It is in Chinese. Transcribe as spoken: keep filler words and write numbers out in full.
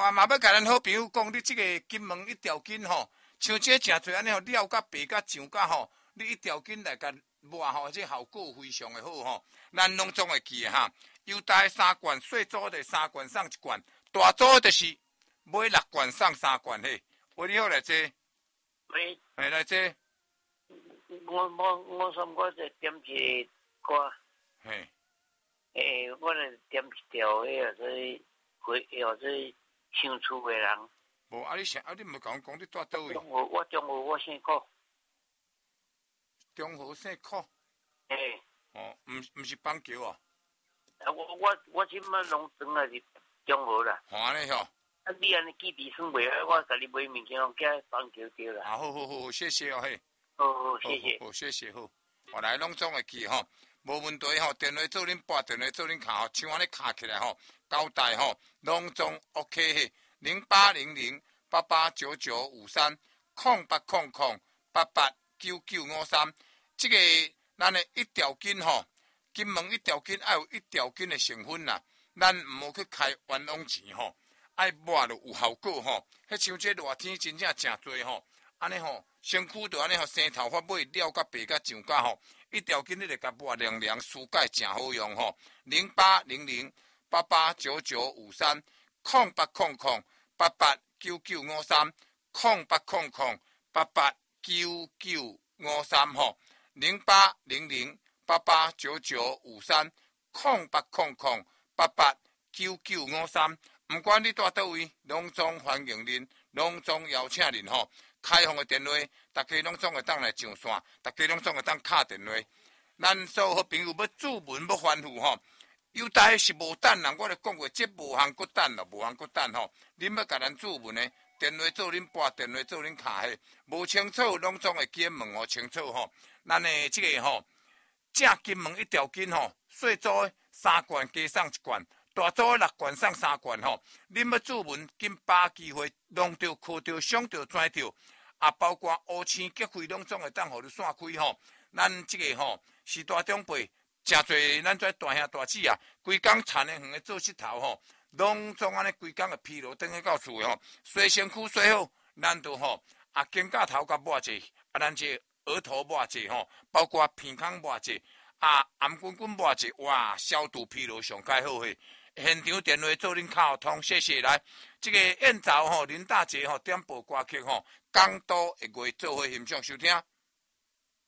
啊，嘛要甲咱好朋友讲，你即个金门一条筋吼，像这诚侪安尼吼，料甲白甲酱甲吼，你一条筋来甲抹吼，这效果非常的好吼。咱拢总会记哈，犹大三罐，细组的三罐送一罐，大组就是买六罐送三罐嘿。喂，你好来这。 喂。 哎，来这。 我我我说我在点一歌。 嘿。 诶，我来点一条迄个是回，或者乡厝的人。 无啊！你啥啊？你毋甲我讲你住倒位？ 中和，我中和我姓柯。 中和姓柯。 诶。 哦，毋毋是邦桥哦。 啊，我我我即摆拢转来是中和啦。 好安尼吼。 啊，你安尼记忆算袂好，我甲你买物件拢寄邦桥对啦。 啊，好好好，谢谢哦嘿。 好好，谢谢。 好，谢谢好。我来拢总会记吼。无问题吼，电话做恁拨，电话做恁卡吼，像安尼卡起来吼，交代吼，拢总 OK 嘿。零八零零八八九九五三空八空空八八九九五三，这个咱的一条筋吼，金门一条筋要有一条筋的成分啦，咱唔好去开冤枉钱吼，爱抹就有效果吼。迄像这热天真正诚多吼，安尼吼，身躯就安尼吼，生头发尾了甲白甲上甲吼。一条筋你著甲抹凉凉，舒解诚好用吼。零八零零八八九九五三空八空空八八九九五三空八空空八八九九五三吼。零八零零八八九九五三空八空空八八九九五三。毋管你住倒位，拢总欢迎恁，拢总邀请恁吼。开放的电话，大家拢总会当来上线，大家拢总会当敲电话。咱所有好朋友要注文要吩咐吼，有大是无等人，我咧讲过，这无通搁等咯，无通搁等吼。恁要甲咱注文的，电话做恁拨，电话做恁敲嘿，无清楚拢总会记问哦清楚吼。咱的这个吼，正金门一条筋吼，细组的三罐加送一罐。大组的六罐送三罐吼，恁要注文紧把握机会，弄着、靠着、想着、转着，啊，包括乌青结费拢总会当互你散开吼。咱即个吼是大长辈，诚侪咱遮大兄大姊啊，规工田的远的做佚头吼，拢总安尼规工的疲劳，等去到厝的吼，洗身躯洗好，咱就吼啊，肩胛头甲抹者，啊，咱这额头抹者吼，包括鼻孔抹者，啊，颔滚滚抹者，哇，消除疲劳上介好嘿。现场电话做恁敲通，谢谢来。这个演奏吼，林大姐吼点播歌曲吼，港都会月做伙欣赏收听。